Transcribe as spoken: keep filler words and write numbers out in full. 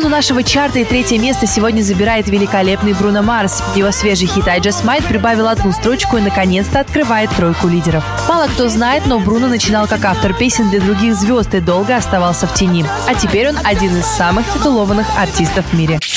звезду нашего чарта и третье место сегодня забирает великолепный Бруно Марс. Его свежий хит «I Just Might» прибавил одну строчку и наконец-то открывает тройку лидеров. Мало кто знает, но Бруно начинал как автор песен для других звезд и долго оставался в тени. А теперь он один из самых титулованных артистов в мире.